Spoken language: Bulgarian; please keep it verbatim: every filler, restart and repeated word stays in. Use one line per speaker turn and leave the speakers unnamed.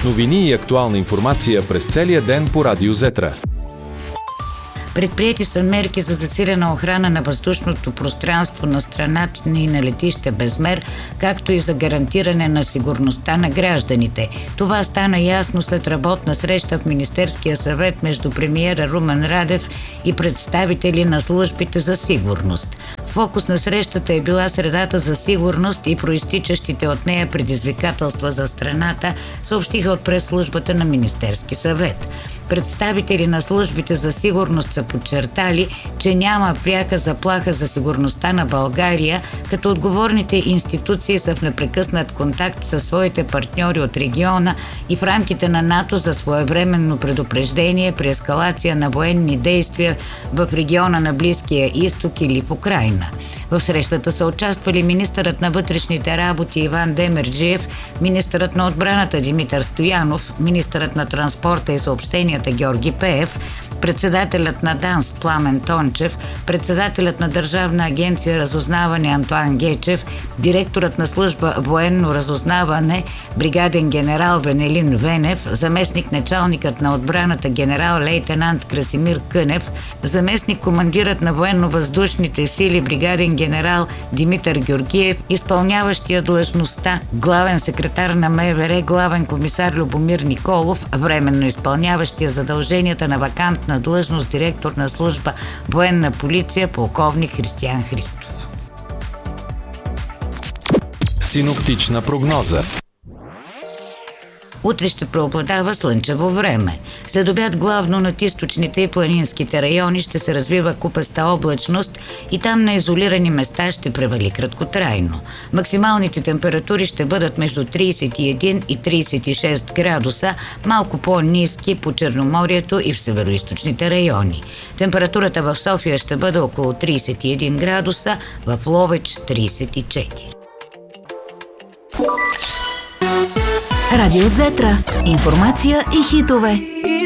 Новини и актуална информация през целия ден по Радио Зетра.
Предприети са мерки за засилена охрана на въздушното пространство на страната и на летище Безмер, както и за гарантиране на сигурността на гражданите. Това стана ясно след работна среща в Министерския съвет между премиера Румен Радев и представители на службите за сигурност. Фокус на срещата е била средата за сигурност и проистичащите от нея предизвикателства за страната, съобщиха от пресслужбата на Министерски съвет. Представители на службите за сигурност са подчертали, че няма пряка заплаха за сигурността на България, като отговорните институции са в непрекъснат контакт със своите партньори от региона и в рамките на НАТО за своевременно предупреждение при ескалация на военни действия в региона на Близкия изток или в Украйна. В срещата са участвали министърът на вътрешните работи Иван Демерджиев, министърът на отбраната Димитър Стоянов, министърът на транспорта и съобщенията Георги Пеев, председателят на ДАНС Пламен Тончев, председателят на Държавна агенция разузнаване Антоан Гечев, директорът на служба военно разузнаване бригаден генерал Венелин Венев, заместник началникът на отбраната генерал лейтенант Красимир Кънев, заместник командирът на военно-въздушните сили бригаден генерал Димитър Георгиев, изпълняващия длъжността главен секретар на МВР главен комисар Любомир Николов, временно изпълняващия задълженията на вакантна длъжност директор на служба военна полиция полковник Християн Христов.
Синоптична прогноза.
Утре ще преобладава слънчево време. След обяд главно над източните и планинските райони ще се развива купеста облачност и там на изолирани места ще превали краткотрайно. Максималните температури ще бъдат между трийсет и един и трийсет и шест градуса, малко по-ниски по Черноморието и в североизточните райони. Температурата в София ще бъде около трийсет и един градуса, в Ловеч трийсет и четири.
Радио Зетра. Информация и хитове.